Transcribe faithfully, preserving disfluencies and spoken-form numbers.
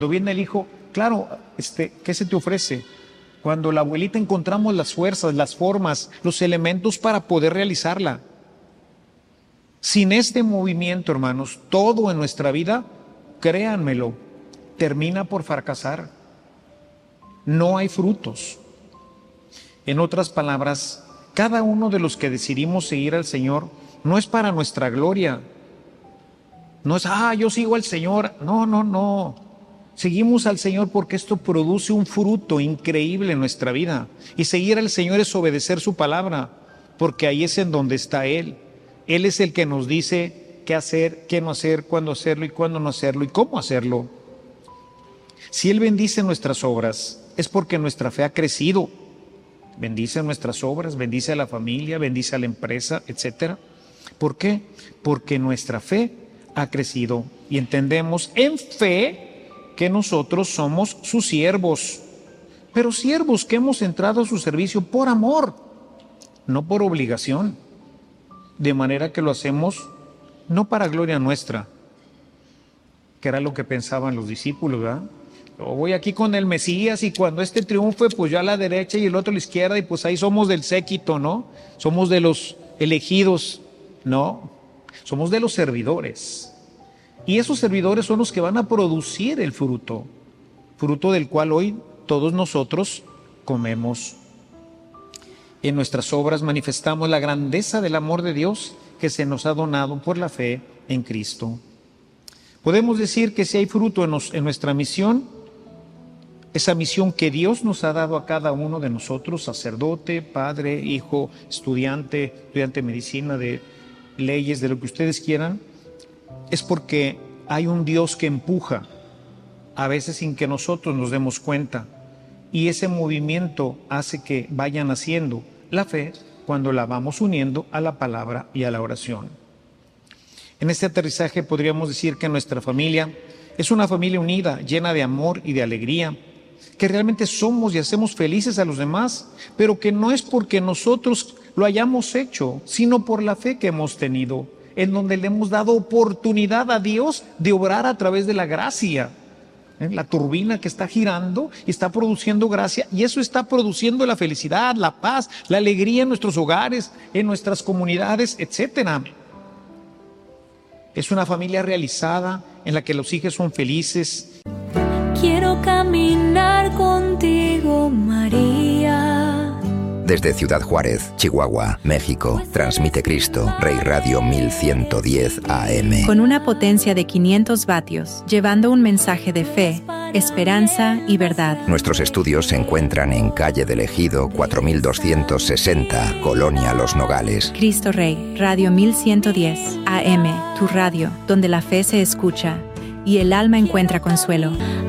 viene el hijo, claro, este, ¿qué se te ofrece? Cuando la abuelita encontramos las fuerzas, las formas, los elementos para poder realizarla. Sin este movimiento, hermanos, todo en nuestra vida, créanmelo, termina por fracasar. No hay frutos. En otras palabras, cada uno de los que decidimos seguir al Señor no es para nuestra gloria. No es, ah, yo sigo al Señor. No, no, no. Seguimos al Señor porque esto produce un fruto increíble en nuestra vida. Y seguir al Señor es obedecer su palabra, porque ahí es en donde está Él. Él es el que nos dice qué hacer, qué no hacer, cuándo hacerlo y cuándo no hacerlo y cómo hacerlo. Si Él bendice nuestras obras, es porque nuestra fe ha crecido. Bendice nuestras obras, bendice a la familia, bendice a la empresa, etcétera. ¿Por qué? Porque nuestra fe ha crecido y entendemos en fe que nosotros somos sus siervos, pero siervos que hemos entrado a su servicio por amor, no por obligación, de manera que lo hacemos no para gloria nuestra, que era lo que pensaban los discípulos, ¿verdad? Yo voy aquí con el Mesías y cuando este triunfe, pues yo a la derecha y el otro a la izquierda y pues ahí somos del séquito, ¿no? Somos de los elegidos, ¿no? Somos de los servidores. Y esos servidores son los que van a producir el fruto, fruto del cual hoy todos nosotros comemos. En nuestras obras manifestamos la grandeza del amor de Dios que se nos ha donado por la fe en Cristo. Podemos decir que si hay fruto en, nos, en nuestra misión, esa misión que Dios nos ha dado a cada uno de nosotros, sacerdote, padre, hijo, estudiante, estudiante de medicina, de leyes, de lo que ustedes quieran, es porque hay un Dios que empuja, a veces sin que nosotros nos demos cuenta, y ese movimiento hace que vaya naciendo la fe cuando la vamos uniendo a la palabra y a la oración. En este aterrizaje podríamos decir que nuestra familia es una familia unida, llena de amor y de alegría, que realmente somos y hacemos felices a los demás, pero que no es porque nosotros lo hayamos hecho, sino por la fe que hemos tenido, en donde le hemos dado oportunidad a Dios de obrar a través de la gracia. ¿Eh? La turbina que está girando y está produciendo gracia, y eso está produciendo la felicidad, la paz, la alegría en nuestros hogares, en nuestras comunidades, etcétera. Es una familia realizada en la que los hijos son felices. Quiero caminar contigo, María. Desde Ciudad Juárez, Chihuahua, México, transmite Cristo, Rey Radio mil ciento diez A M. Con una potencia de quinientos vatios, llevando un mensaje de fe, esperanza y verdad. Nuestros estudios se encuentran en calle del Ejido cuatro mil doscientos sesenta, Colonia Los Nogales. Cristo Rey, Radio mil ciento diez A M, tu radio, donde la fe se escucha y el alma encuentra consuelo.